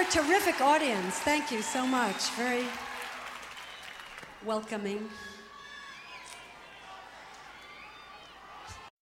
terrific audience. Thank you so much. Very welcoming.